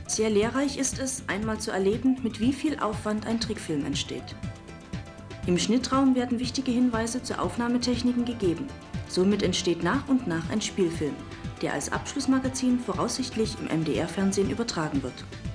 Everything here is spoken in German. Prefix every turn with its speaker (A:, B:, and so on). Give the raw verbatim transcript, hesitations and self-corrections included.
A: Sehr lehrreich ist es, einmal zu erleben, mit wie viel Aufwand ein Trickfilm entsteht. Im Schnittraum werden wichtige Hinweise zu Aufnahmetechniken gegeben. Somit entsteht nach und nach ein Spielfilm, der als Abschlussmagazin voraussichtlich im M D R-Fernsehen übertragen wird.